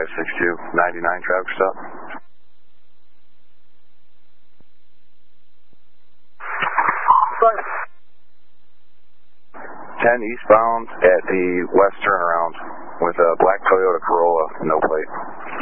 562, 99 traffic stop. 10 eastbound at the west turnaround with a black Toyota Corolla, no plate.